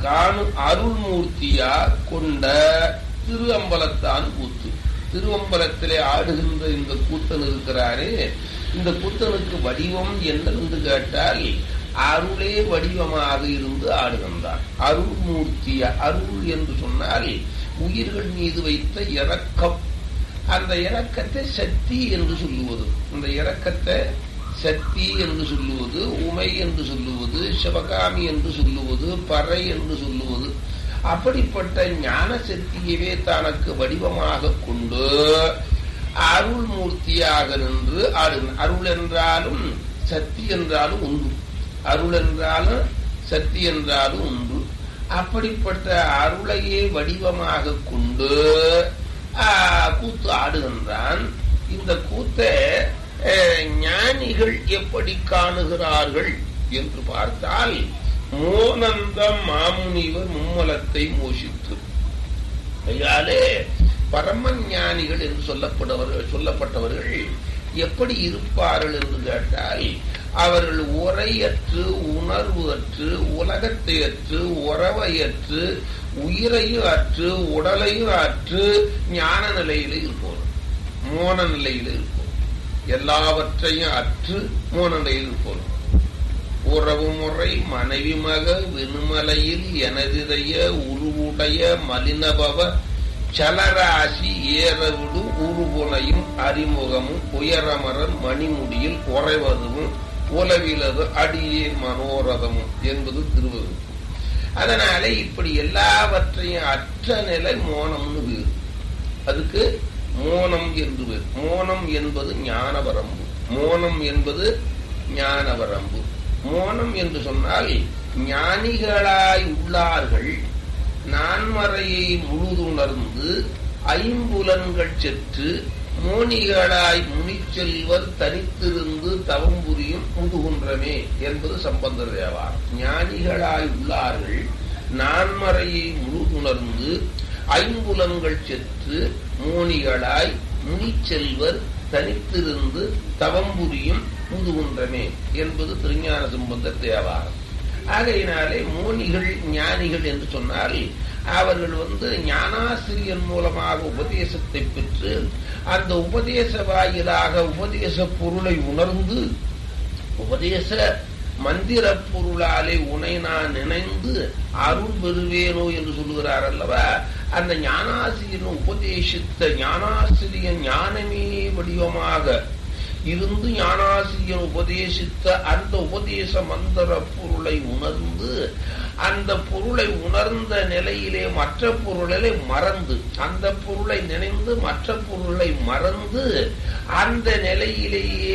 அருள்மூர்த்தியா கொண்ட திருஅம்பலத்தான் கூத்து. திருவம்பலத்திலே ஆடுகின்ற இந்த கூத்தன் இருக்கிறாரே, இந்த கூத்தனுக்கு வடிவம் என்னவென்று கேட்டால் அருளே வடிவமாக இருந்து ஆடுகின்றார். அருள்மூர்த்தியா, அருள் என்று சொன்னால் உயிர்கள் மீது வைத்த இரக்கம். அந்த இரக்கத்தை சக்தி என்று சொல்லுவது, இந்த இரக்கத்தை சக்தி என்று சொல்லுவது, உமை என்று சொல்லுவது, சிவகாமி என்று சொல்லுவது, பறை என்று சொல்லுவது. அப்படிப்பட்ட ஞான சக்தியவே தனக்கு வடிவமாக கொண்டு அருள் மூர்த்தியாக நின்று ஆடுகிறார். அருள் என்றாலும் சக்தி என்றாலும் உண்டு, அருள் என்றாலும் சக்தி என்றாலும் உண்டு. அப்படிப்பட்ட அருளையே வடிவமாக கொண்டு கூத்து ஆடுகின்றான். இந்த கூத்தை ஞானிகள் எப்படி காணுகிறார்கள் என்று பார்த்தால், மோனந்த மாமுனிவர் மும்மலத்தை மோஷித்து, ஐயாலே பரம ஞானிகள் என்று சொல்லப்பட்டவர்கள் எப்படி இருப்பார்கள் என்று கேட்டால், அவர்கள் உரையற்று, உணர்வு அற்று, உலகத்தை அற்று, உறவையற்று, உயிரையும் அற்று, உடலையும் அற்று ஞான நிலையில இருப்போம், மோன நிலையில இருப்போம். எல்லாவற்றையும் அற்று மோன நிலையில் இருப்போம். உறவு முறை மனைவி மக வெணுமலையில் எனதிடைய உருவுடைய மலினபவ சலராசி ஏறவிடு உருகுனையும் அறிமுகமும் உயரமரன் மணிமுடியில் உறைவதும் உலவிலது அடியே மனோரதமும் என்பது திருவள்ளுவர். அதனால இப்படி எல்லாவற்றையும் அற்ற நிலை மோனம்னு பேரு. அதுக்கு மோனம் என்று பேர். மோனம் என்பது ஞான வரம்பு. மோனம் என்பது ஞான வரம்பு. மோனம் என்று சொன்னால் ஞானிகளாய் உள்ளார்கள் நான்மறையை முழுதுணர்ந்து ஐம்புலன்கள் செற்று மோனிகளாய் முனிச்செல்வர் தனித்திருந்து தவம் புரியும் முதுகுன்றமே என்பது சம்பந்தர் தேவாரம். ஞானிகளாய் உள்ளார்கள் நான்மறையை முழுதுணர்ந்து ஐம்புலன்கள் செற்று மோனிகளாய் முனிச்செல்வர் தனித்திருந்து தவம் புரியும் முதுகுன்றமே என்பது திருஞான சம்பந்தர் தேவாரம். ஆகையினாலே மோனிகள் ஞானிகள் என்று சொன்னால் அவர்கள் ஞானாசிரியன் மூலமாக உபதேசத்தை பெற்று அந்த உபதேச வாயிலாக உபதேச பொருளை உணர்ந்து உபதேச மந்திர பொருளாலே உனை நான் நினைந்து அருள் பெறுவேனோ என்று சொல்லுகிறார் அல்லவா. அந்த ஞானாசிரியன் உபதேசித்த ஞானாசிரியன் ஞானமே வடிவமாக இருந்து ஞானாசிரியன் உபதேசித்த அந்த உபதேச மந்திர பொருளை உணர்ந்து அந்த பொருளை உணர்ந்த நிலையிலே மற்ற பொருளை மறந்து அந்த பொருளை நினைந்து மற்ற பொருளை மறந்து அந்த நிலையிலேயே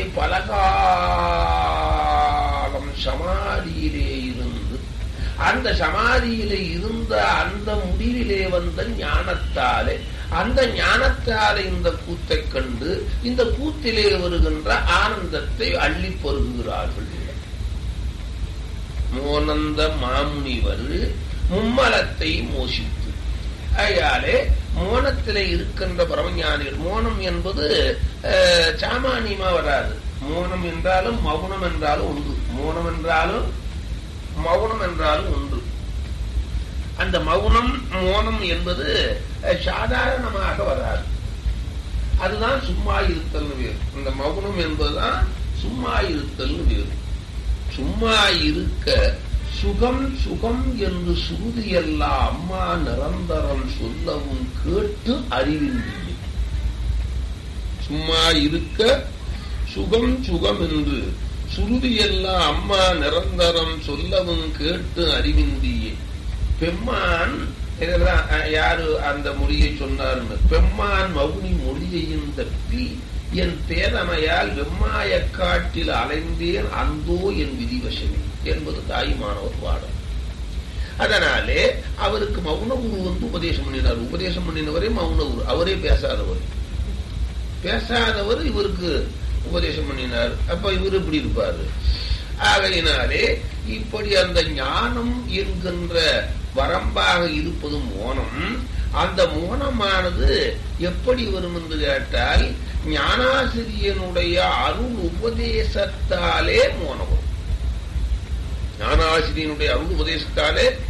பலகாலம் சமாதியிலே இருந்து அந்த சமாதியிலே இருந்த அந்த முடிவிலே வந்த ஞானத்தாலே அந்த ஞானத்தாலே இந்த கூத்தை கண்டு இந்த கூத்திலே வருகின்ற ஆனந்தத்தை அள்ளி பருகுகிறார்கள். மோனந்த மாமுனிவர் மும்மலத்தை மோசித்து, ஆயாலே மோனத்திலே இருக்கின்ற பரமஞானிகள். மோனம் என்பது சாமானியமா வராது. மோனம் என்றாலும் மௌனம் என்றாலும் ஒன்று. மோனம் என்றாலும் மௌனம் என்றாலும் ஒன்று. அந்த மௌனம் மோனம் என்பது சாதாரணமாக வராது. அதுதான் சும்மா இருத்தல் வேறு. இந்த மௌனம் என்பதுதான் சும்மா இருத்தல் வேறு. சும்மா இருக்க சுகம் சுகம் என்று சுருதியெல்லாம் அம்மா நிரந்தரம் சொல்லவும் கேட்டு அறிவின்றி. சும்மா இருக்க சுகம் சுகம் என்று சுருதியெல்லாம் அம்மா நிரந்தரம் சொல்லவும் கேட்டு அறிவின்றியே. பெம்மான் இதெல்லாம் யாரு அந்த மொழியை சொன்னார்னு, பெம்மான் மவுனி மொழியையும் தப்பி என் பேரமையால் வெம்மாய காட்டில் அலைந்தேன் அந்தோ என் விதிவசமே என்பது தாய்மானவர் பாடம். அதனாலே அவருக்கு மௌன குரு உபதேசம் பண்ணினார். உபதேசம் பண்ணினவரே மௌன குரு. அவரே பேசாதவர் இவருக்கு உபதேசம் பண்ணினார். அப்ப இவர் இப்படி இருப்பாரு. ஆகையினாலே இப்படி அந்த ஞானம் என்கின்ற வரம்பாக இருப்பது மோனம். அந்த மோனமானது எப்படி வரும் என்று கேட்டால் ஞானாசிரியனுடைய அருள் உபதேசத்தாலே மோனம் வரும். ஞானாசிரியனுடைய அருள் உபதேசத்தாலே